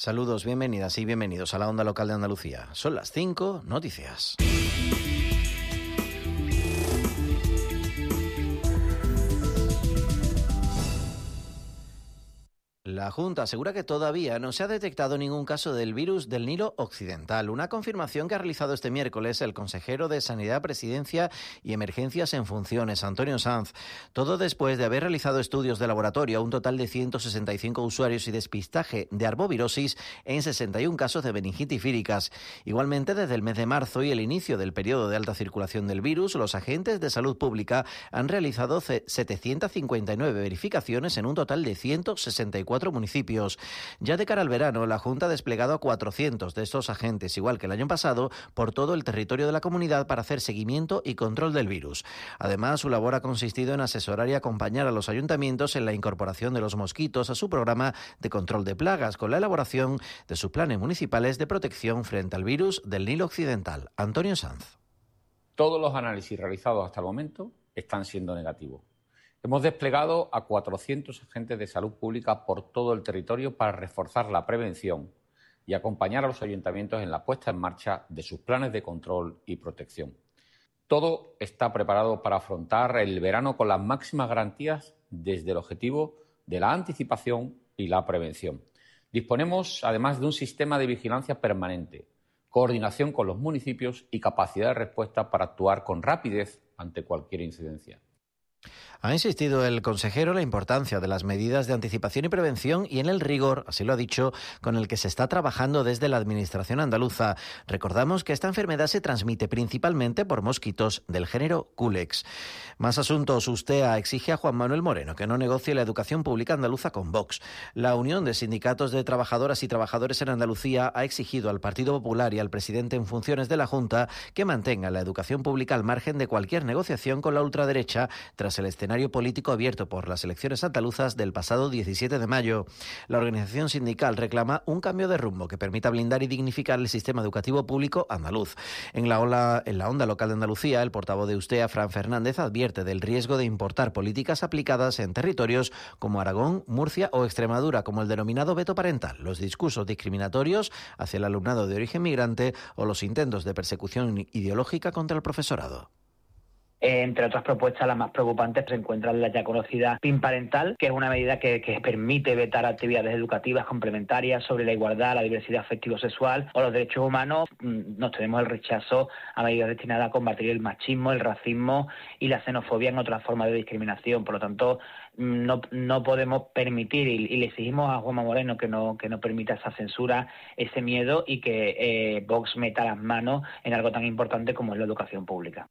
Saludos, bienvenidas y bienvenidos a la Onda Local de Andalucía. Son las 5, noticias. La Junta asegura que todavía no se ha detectado ningún caso del virus del Nilo Occidental, una confirmación que ha realizado este miércoles el consejero de Sanidad, Presidencia y Emergencias en funciones, Antonio Sanz. Todo después de haber realizado estudios de laboratorio a un total de 165 usuarios y despistaje de arbovirosis en 61 casos de meningitis víricas. Igualmente, desde el mes de marzo y el inicio del periodo de alta circulación del virus, los agentes de salud pública han realizado 759 verificaciones en un total de 164 municipios. Ya de cara al verano, la Junta ha desplegado a 400 de estos agentes, igual que el año pasado, por todo el territorio de la comunidad para hacer seguimiento y control del virus. Además, su labor ha consistido en asesorar y acompañar a los ayuntamientos en la incorporación de los mosquitos a su programa de control de plagas, con la elaboración de sus planes municipales de protección frente al virus del Nilo Occidental. Antonio Sanz. Todos los análisis realizados hasta el momento están siendo negativos. Hemos desplegado a 400 agentes de salud pública por todo el territorio para reforzar la prevención y acompañar a los ayuntamientos en la puesta en marcha de sus planes de control y protección. Todo está preparado para afrontar el verano con las máximas garantías desde el objetivo de la anticipación y la prevención. Disponemos, además, de un sistema de vigilancia permanente, coordinación con los municipios y capacidad de respuesta para actuar con rapidez ante cualquier incidencia. Ha insistido el consejero en la importancia de las medidas de anticipación y prevención y en el rigor, así lo ha dicho, con el que se está trabajando desde la Administración andaluza. Recordamos que esta enfermedad se transmite principalmente por mosquitos del género Culex. Más asuntos. Ustea exige a Juan Manuel Moreno que no negocie la educación pública andaluza con Vox. La Unión de Sindicatos de Trabajadoras y Trabajadores en Andalucía ha exigido al Partido Popular y al presidente en funciones de la Junta que mantenga la educación pública al margen de cualquier negociación con la ultraderecha tras el escenario político abierto por las elecciones andaluzas del pasado 17 de mayo. La organización sindical reclama un cambio de rumbo que permita blindar y dignificar el sistema educativo público andaluz. En la Onda Local de Andalucía, el portavoz de Ustea, Fran Fernández, advierte del riesgo de importar políticas aplicadas en territorios como Aragón, Murcia o Extremadura, como el denominado veto parental, los discursos discriminatorios hacia el alumnado de origen migrante o los intentos de persecución ideológica contra el profesorado. Entre otras propuestas, las más preocupantes se encuentran la ya conocida PIN parental, que es una medida que permite vetar actividades educativas complementarias sobre la igualdad, la diversidad afectivo-sexual o los derechos humanos. Nos tenemos el rechazo a medidas destinadas a combatir el machismo, el racismo y la xenofobia en otras formas de discriminación. Por lo tanto, no podemos permitir y le exigimos a Juanma Moreno que no permita esa censura, ese miedo y que Vox meta las manos en algo tan importante como es la educación pública.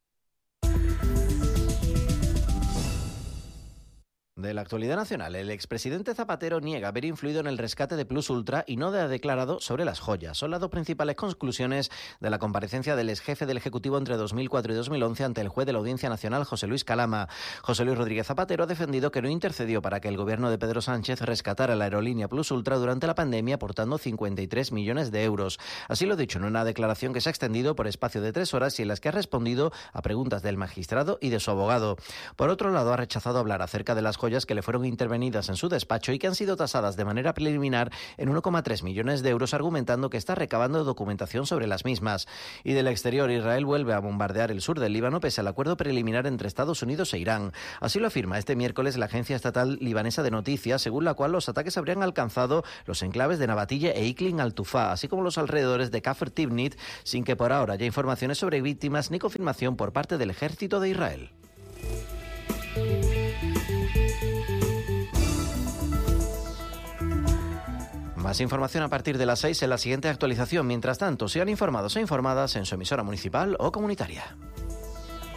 De la actualidad nacional, el expresidente Zapatero niega haber influido en el rescate de Plus Ultra y no ha declarado sobre las joyas. Son las dos principales conclusiones de la comparecencia del exjefe del Ejecutivo entre 2004 y 2011 ante el juez de la Audiencia Nacional, José Luis Calama. José Luis Rodríguez Zapatero ha defendido que no intercedió para que el gobierno de Pedro Sánchez rescatara la aerolínea Plus Ultra durante la pandemia, aportando 53 millones de euros. Así lo ha dicho en una declaración que se ha extendido por espacio de 3 horas y en las que ha respondido a preguntas del magistrado y de su abogado. Por otro lado, ha rechazado hablar acerca de las joyas que le fueron intervenidas en su despacho y que han sido tasadas de manera preliminar en 1,3 millones de euros, argumentando que está recabando documentación sobre las mismas. Y del exterior, Israel vuelve a bombardear el sur del Líbano pese al acuerdo preliminar entre Estados Unidos e Irán. Así lo afirma este miércoles la agencia estatal libanesa de noticias, según la cual los ataques habrían alcanzado los enclaves de Nabatilla e Iqlin al-Tufá, así como los alrededores de Kafr Tibnit, sin que por ahora haya informaciones sobre víctimas ni confirmación por parte del ejército de Israel. Más información a partir de las 6 en la siguiente actualización. Mientras tanto, sean informados e informadas en su emisora municipal o comunitaria.